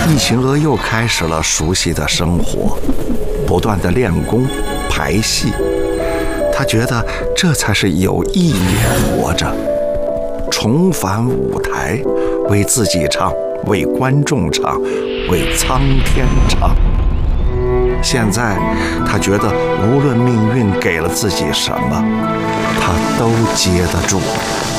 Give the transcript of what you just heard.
易秦娥又开始了熟悉的生活，不断的练功排戏。她觉得这才是有意义的活着，重返舞台，为自己唱，为观众唱，为苍天唱。现在她觉得无论命运给了自己什么，她都接得住。